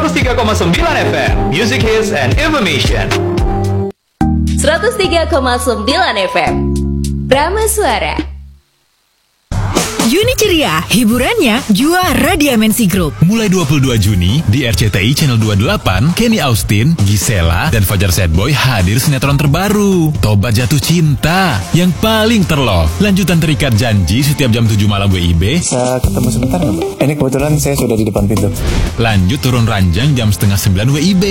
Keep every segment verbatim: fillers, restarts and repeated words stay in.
seratus tiga koma sembilan F M, Music Hits and Information. seratus tiga koma sembilan F M, Brahma Suara. Juni ceria, hiburannya juara di M N C Group. Mulai dua puluh dua Juni di R C T I Channel dua puluh delapan, Kenny Austin, Gisela, dan Fajar Sadboy hadir sinetron terbaru, Tobat Jatuh Cinta, yang paling terlove. Lanjutan terikat janji setiap jam tujuh malam W I B. Bisa ketemu sebentar nggak, Mbak? Ini kebetulan saya sudah di depan pintu. Lanjut turun ranjang jam setengah sembilan W I B.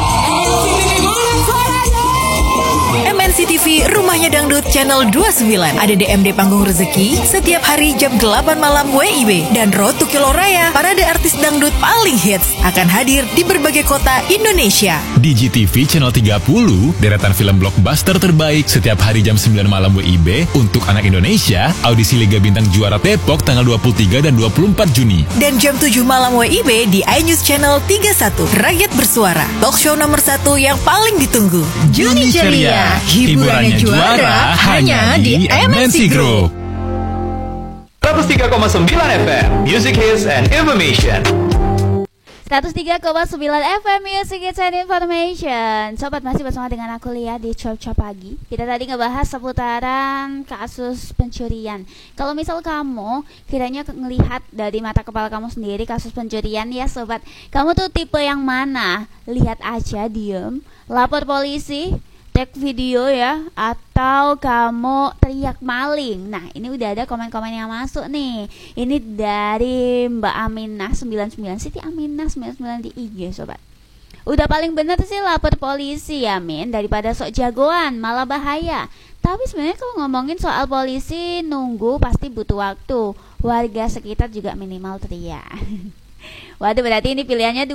M N C T V Rumahnya Dangdut Channel dua puluh sembilan. Ada D M D Panggung Rezeki setiap hari jam delapan malam W I B. Dan Road to Kilo Raya, parade artis dangdut paling hits, akan hadir di berbagai kota Indonesia. Di G T V Channel tiga puluh, deretan film blockbuster terbaik setiap hari jam sembilan malam W I B. Untuk anak Indonesia, audisi Liga Bintang Juara Depok tanggal dua puluh tiga dan dua puluh empat Juni. Dan jam tujuh malam W I B di iNews Channel tiga puluh satu. Rakyat Bersuara, talk show nomor satu yang paling ditunggu. Juni ceria, hiburannya juara hanya di M N C Group. seratus tiga koma sembilan F M, Music Hits and Information. seratus tiga koma sembilan F M Music Hits and Information. Sobat, masih bersama dengan aku Lia di Chop Chop Pagi. Kita tadi ngebahas seputaran kasus pencurian. Kalau misal kamu kiranya ngelihat dari mata kepala kamu sendiri kasus pencurian ya sobat, kamu tuh tipe yang mana? Lihat aja diem, lapor polisi, take video ya, atau kamu teriak maling. Nah, ini udah ada komen-komen yang masuk nih. Ini dari Mbak Aminah sembilan puluh sembilan, Siti Aminah sembilan puluh sembilan di I G sobat. Udah paling bener sih lapor polisi ya Min, daripada sok jagoan, malah bahaya. Tapi sebenarnya kalau ngomongin soal polisi, nunggu pasti butuh waktu. Warga sekitar juga minimal teriak. Waduh, berarti ini pilihannya